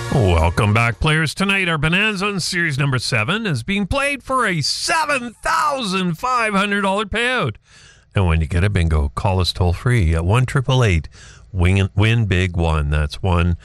Welcome back, players. Tonight, our Bonanza on Series number 7 is being played for a $7,500 payout. And when you get a bingo, call us toll-free at 1-888-WIN-BIG-1. That's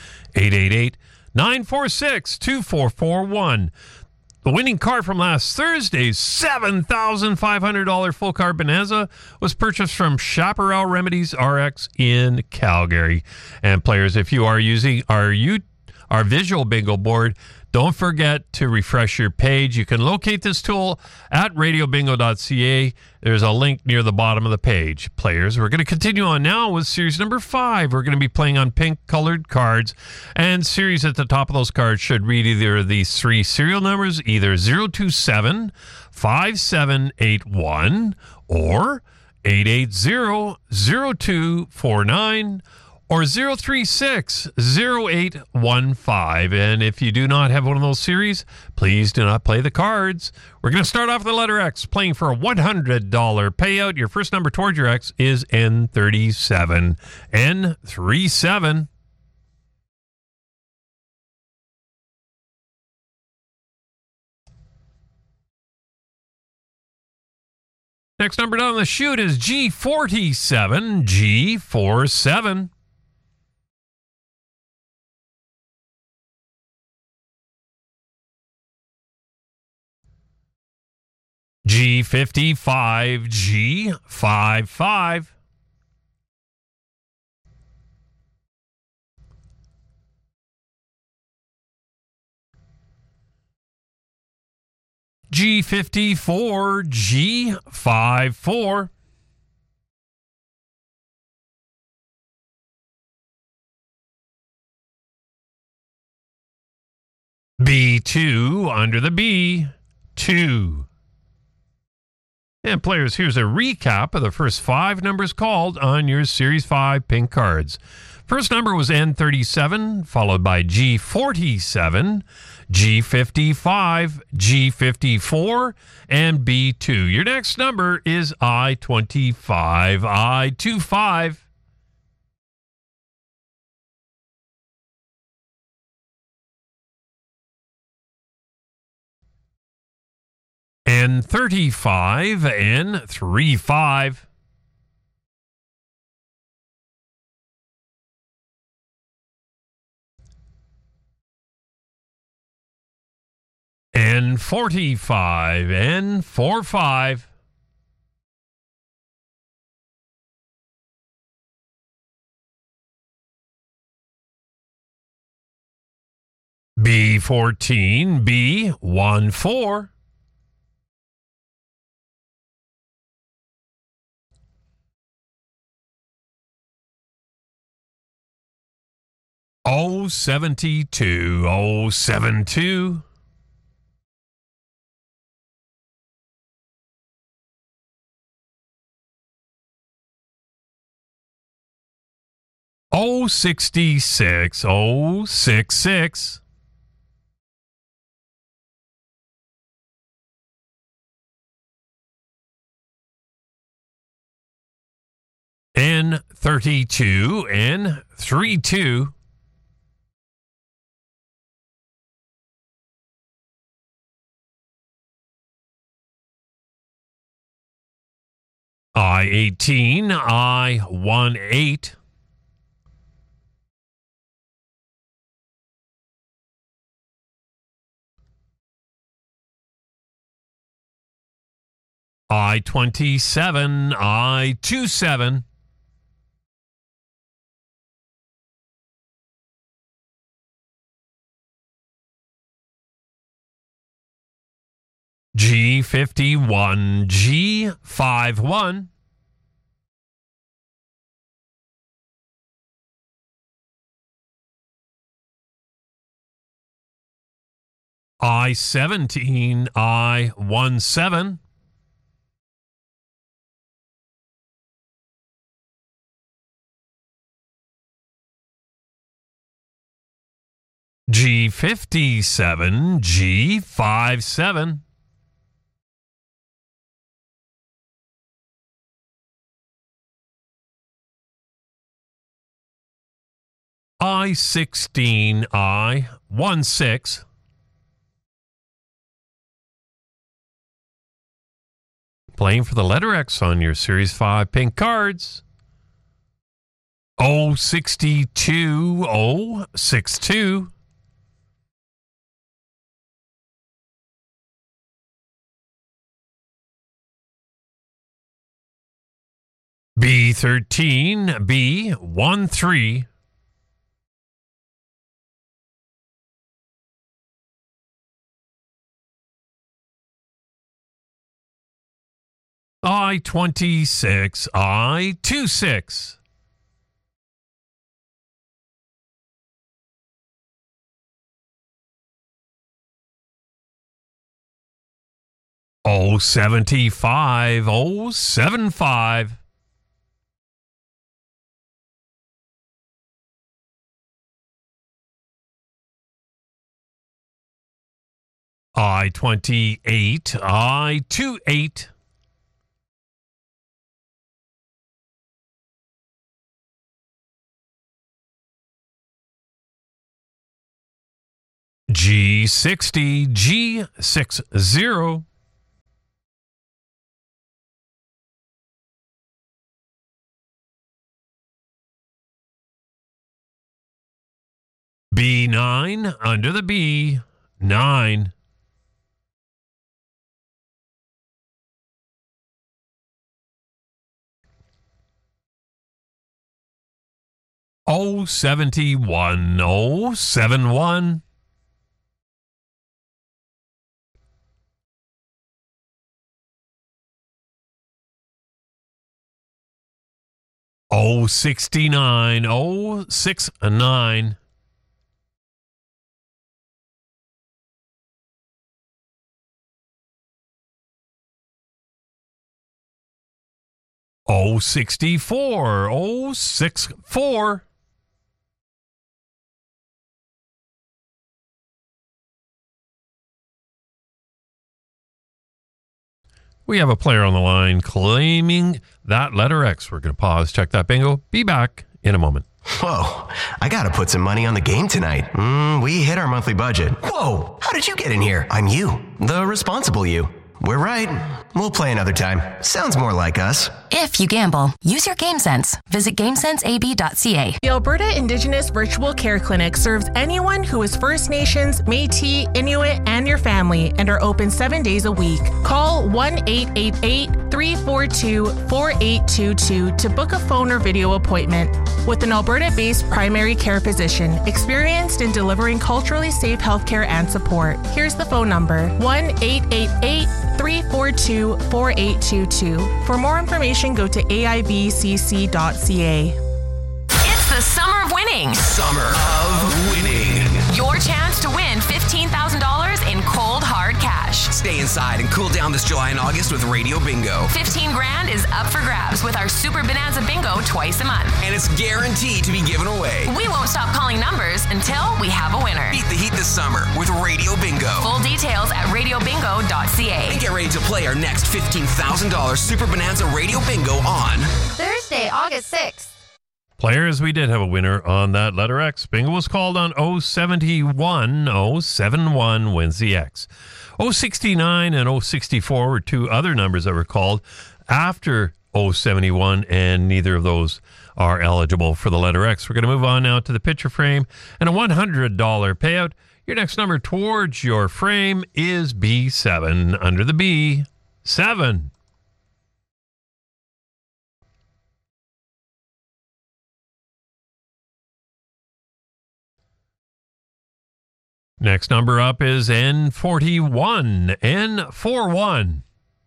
1-888-946-2441. The winning car from last Thursday's $7,500 full car Bonanza was purchased from Chaparral Remedies RX in Calgary. And players, if you are using our visual bingo board, don't forget to refresh your page. You can locate this tool at radiobingo.ca. There's a link near the bottom of the page. Players, we're going to continue on now with series number 5. We're going to be playing on pink-colored cards, and series at the top of those cards should read either of these 3 serial numbers, either 027-5781 or 880-0249 or 036-0815. And if you do not have one of those series, please do not play the cards. We're going to start off with the letter X, playing for a $100 payout. Your first number towards your X is N37. N37. Next number down the chute is G47. G47. G55, G55. G54, G54. B2 under the B, 2. And players, here's a recap of the first 5 numbers called on your Series 5 pink cards. First number was N37, followed by G47, G55, G54, and B2. Your next number is I25, I25. N35, N35. N45, N45. B14, B14. O72, O72. O66, O66. N32, N32. I18, I18. I27, I27. G51, G51. I17, I17. G57, G57. I-16, I-16. Playing for the letter X on your Series 5 pink cards. 062, 062. B13, B13. I-26, I-26. O75, O75. I-28, I-28. G60, G60. B9, under the B, 9. O71, O71. O69, O69. O64, O64. We have a player on the line claiming that letter X. We're going to pause, check that bingo. Be back in a moment. Whoa, I gotta put some money on the game tonight. We hit our monthly budget. Whoa, how did you get in here? I'm you, the responsible you. We're right. We'll play another time. Sounds more like us. If you gamble, use your GameSense. Visit GameSenseAB.ca. The Alberta Indigenous Virtual Care Clinic serves anyone who is First Nations, Métis, Inuit, and your family, and are open 7 days a week. Call 1-888-342-4822 to book a phone or video appointment with an Alberta-based primary care physician experienced in delivering culturally safe healthcare and support. Here's the phone number, 1-888-342-4822. For more information, go to aibcc.ca. It's the summer of winning. Summer of winning. Your chance to win $15,000 in cold, hard cash. Stay inside and cool down this July and August with Radio Bingo. 15 grand is up for grabs with our Super Bonanza Bingo twice a month. And it's guaranteed to be given away. We won't stop calling numbers until we have a winner. Beat the heat this summer with Radio Bingo. Full details at radiobingo.ca. And get ready to play our next $15,000 Super Bonanza Radio Bingo on Thursday, August 6th. Players, we did have a winner on that letter X. Bingo was called on 071, 071 wins the X. 069 and 064 were two other numbers that were called after 071, and neither of those are eligible for the letter X. We're going to move on now to the picture frame and a $100 payout. Your next number towards your frame is B7, under the B, 7. Next number up is N41, N41.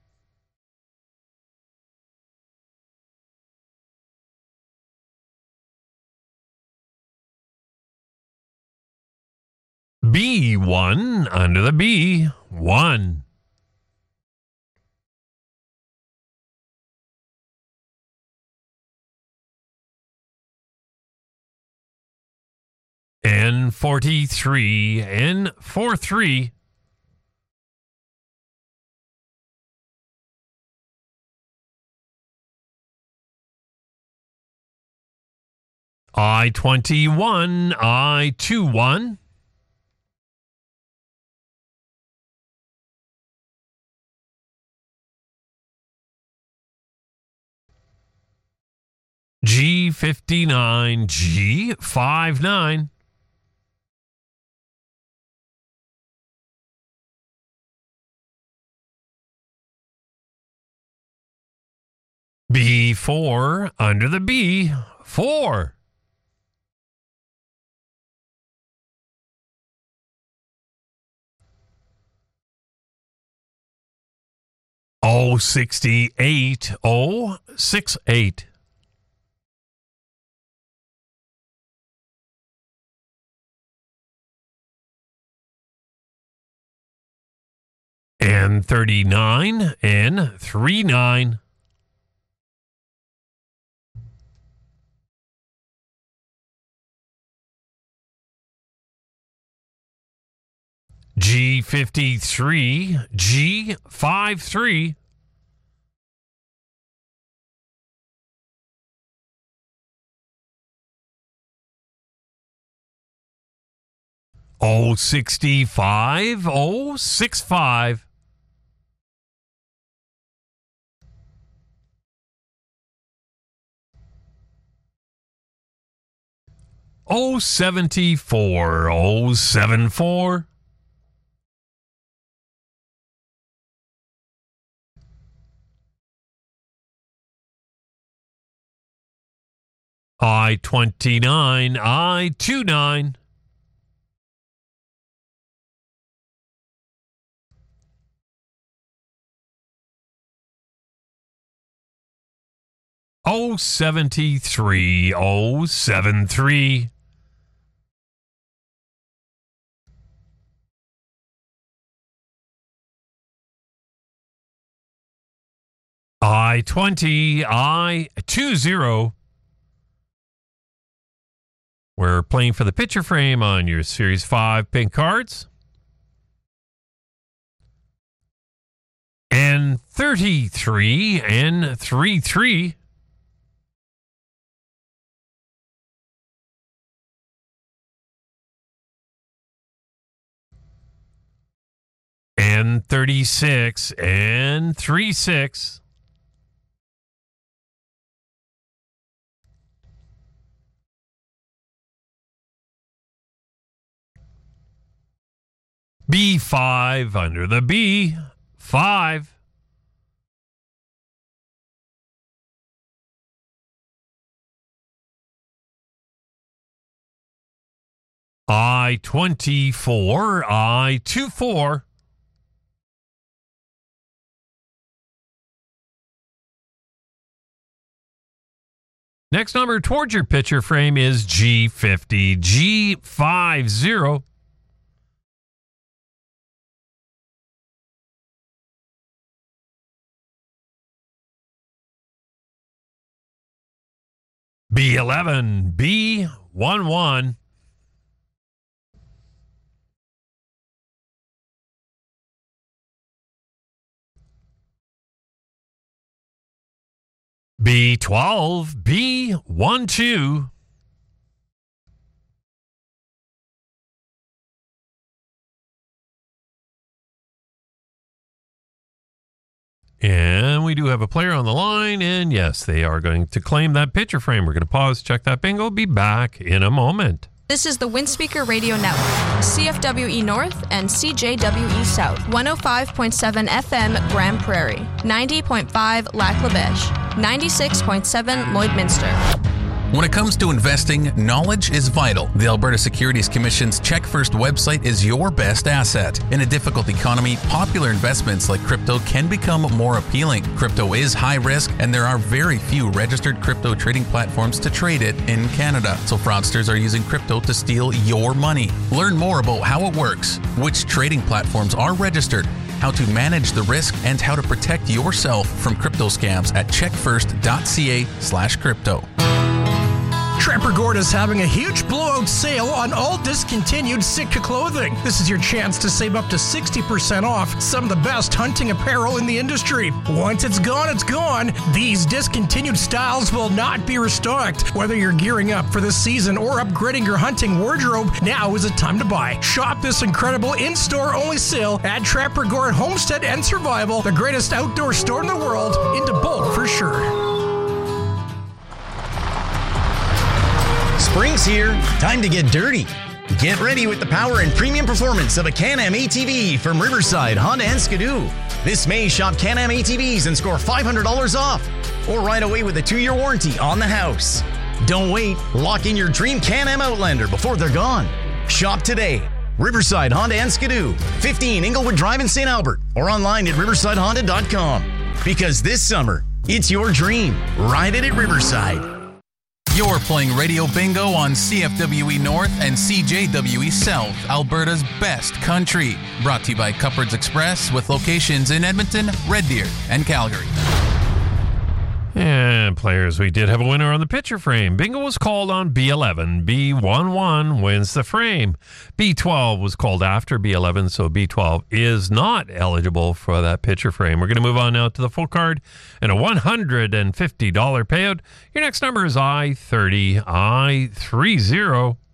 B1, under the B, 1. N43, N43. I-21, I-21. G59, G59. B4 under the B, 4. O68, O68. N39, N39. G53, G53. O65, O65. O74, O74. I-29, I-29. O73, O73. I-20, I-20. We're playing for the picture frame on your Series 5 pink cards. N33, N33. N36, N36. B5 under the B, 5. I-24, I-24. Next number towards your picture frame is G50, G50. B11, B11. B12, B12. And we do have a player on the line, and yes, they are going to claim that picture frame. We're going to pause, check that bingo, be back in a moment. This is the Windspeaker Radio Network, CFWE North and CJWE South, 105.7 FM Grand Prairie, 90.5 Lac La Biche, 96.7 Lloydminster. When it comes to investing, knowledge is vital. The Alberta Securities Commission's Check First website is your best asset. In a difficult economy, popular investments like crypto can become more appealing. Crypto is high risk, and there are very few registered crypto trading platforms to trade it in Canada. So fraudsters are using crypto to steal your money. Learn more about how it works, which trading platforms are registered, how to manage the risk, and how to protect yourself from crypto scams at checkfirst.ca/crypto. Trapper Gord is having a huge blowout sale on all discontinued Sitka clothing. This is your chance to save up to 60% off some of the best hunting apparel in the industry. Once it's gone, it's gone. These discontinued styles will not be restocked. Whether you're gearing up for this season or upgrading your hunting wardrobe, now is the time to buy. Shop this incredible in-store only sale at Trapper Gord Homestead and Survival, the greatest outdoor store in the world, into bulk for sure. Spring's here. Time to get dirty. Get ready with the power and premium performance of a Can-Am ATV from Riverside, Honda, and Skidoo. This May, shop Can-Am ATVs and score $500 off. Or ride away with a 2-year warranty on the house. Don't wait. Lock in your dream Can-Am Outlander before they're gone. Shop today. Riverside, Honda, and Skidoo. 15 Inglewood Drive in St. Albert. Or online at riversidehonda.com. Because this summer, it's your dream. Ride it at Riverside. You're playing Radio Bingo on CFWE North and CJWE South, Alberta's best country. Brought to you by Cupboards Express with locations in Edmonton, Red Deer, and Calgary. And players, we did have a winner on the picture frame. Bingo was called on B11. B11 wins the frame. B12 was called after B11, so B12 is not eligible for that picture frame. We're going to move on now to the full card and a $150 payout. Your next number is I30. I30.